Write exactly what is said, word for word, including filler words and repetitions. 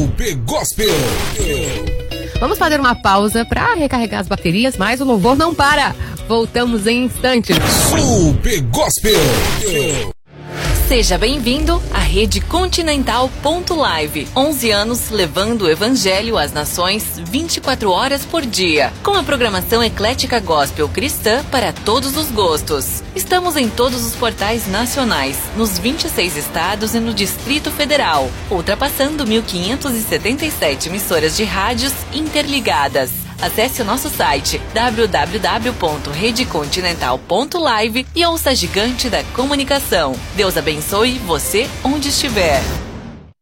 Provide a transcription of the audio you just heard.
Super Gospel. Vamos fazer uma pausa para recarregar as baterias, mas o louvor não para. Voltamos em instantes. Super Gospel. Seja bem-vindo à Rede Continental ponto live. onze anos levando o Evangelho às nações vinte e quatro horas por dia. Com a programação eclética gospel cristã para todos os gostos. Estamos em todos os portais nacionais, nos vinte e seis estados e no Distrito Federal, ultrapassando mil quinhentas e setenta e sete emissoras de rádios interligadas. Acesse o nosso site w w w ponto rede continental ponto live e ouça a gigante da comunicação. Deus abençoe você onde estiver.